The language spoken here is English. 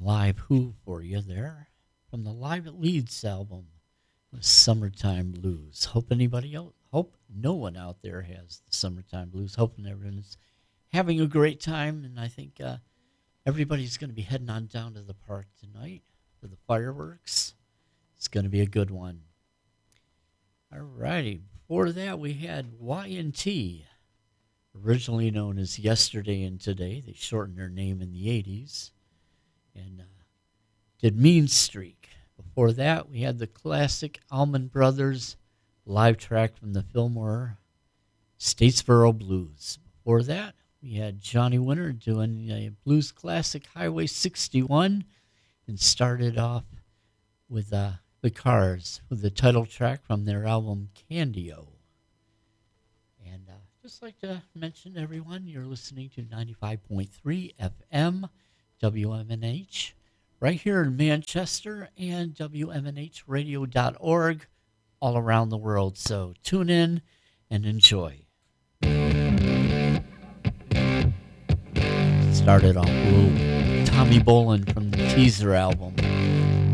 live Who for you there from the Live at Leeds album, Summertime Blues. Hope no one out there has the Summertime Blues. Hoping everyone's having a great time, and I think everybody's going to be heading on down to the park tonight for the fireworks. It's going to be a good one. All righty. Before that, we had Y&T, originally known as Yesterday and Today. They shortened their name in the 80s. And did Mean Streak. Before that, we had the classic Allman Brothers live track from the Fillmore Statesboro Blues. Before that, we had Johnny Winter doing a blues classic, Highway 61, and started off with the Cars with the title track from their album Candio. And just like to mention, everyone, you're listening to 95.3 FM WMNH right here in Manchester and WMNHradio.org all around the world. So tune in and enjoy. Started off with Tommy Bolin from the Teaser album.